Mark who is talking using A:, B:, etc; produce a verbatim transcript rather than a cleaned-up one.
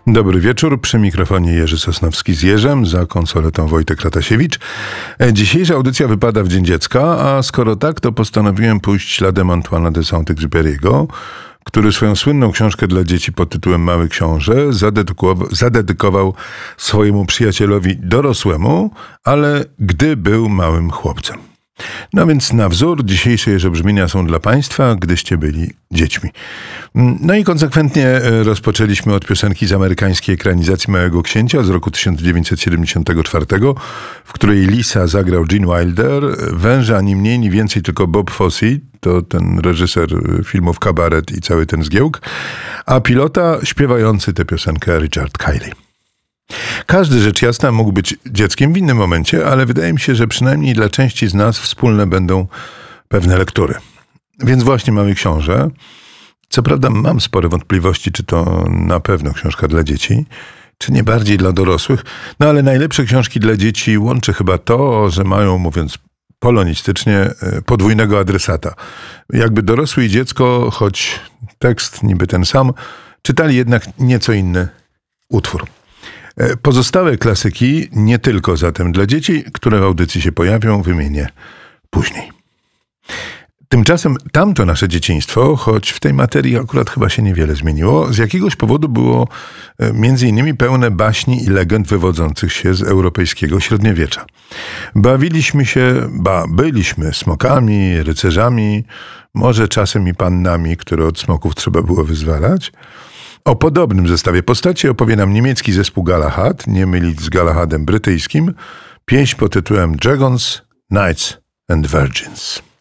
A: Dobry wieczór, przy mikrofonie Jerzy Sosnowski z Jerzem, za konsoletą Wojtek Ratasiewicz. Dzisiejsza audycja wypada w Dzień Dziecka, a skoro tak, to postanowiłem pójść śladem Antoine'a de Saint-Exupéry'ego, który swoją słynną książkę dla dzieci pod tytułem Mały Książę zadedykował, zadedykował swojemu przyjacielowi dorosłemu, ale gdy był małym chłopcem. No więc na wzór dzisiejsze Jeże brzmienia są dla Państwa, gdyście byli dziećmi. No i konsekwentnie rozpoczęliśmy od piosenki z amerykańskiej ekranizacji Małego Księcia z roku tysiąc dziewięćset siedemdziesiątego czwartego, w której Lisa zagrał Gene Wilder, węża ani mniej, ni więcej tylko Bob Fosse, to ten reżyser filmów Kabaret i cały ten zgiełk, a pilota śpiewający tę piosenkę Richard Kiley. Każdy, rzecz jasna, mógł być dzieckiem w innym momencie, ale wydaje mi się, że przynajmniej dla części z nas wspólne będą pewne lektury. Więc właśnie Mały Książę. Co prawda mam spore wątpliwości, czy to na pewno książka dla dzieci, czy nie bardziej dla dorosłych. No ale najlepsze książki dla dzieci łączy chyba to, że mają, mówiąc polonistycznie, podwójnego adresata. Jakby dorosły i dziecko, choć tekst niby ten sam, czytali jednak nieco inny utwór. Pozostałe klasyki, nie tylko zatem dla dzieci, które w audycji się pojawią, wymienię później. Tymczasem tamto nasze dzieciństwo, choć w tej materii akurat chyba się niewiele zmieniło, z jakiegoś powodu było między innymi pełne baśni i legend wywodzących się z europejskiego średniowiecza. Bawiliśmy się, ba, byliśmy smokami, rycerzami, może czasem i pannami, które od smoków trzeba było wyzwalać. O podobnym zestawie postaci opowie nam niemiecki zespół Galahad, nie mylić z Galahadem brytyjskim, pieśń pod tytułem Dragons, Knights and Virgins.